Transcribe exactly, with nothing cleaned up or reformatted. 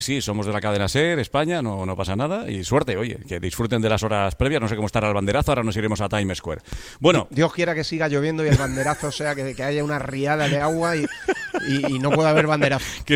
Sí, somos de la cadena SER, España, no, no pasa nada. Y suerte, oye, que disfruten de las horas previas. No sé cómo estará el banderazo, ahora nos iremos a Times Square. Bueno, Dios quiera que siga lloviendo y el banderazo sea que, que haya una riada de agua y, y, y no pueda haber banderazo. que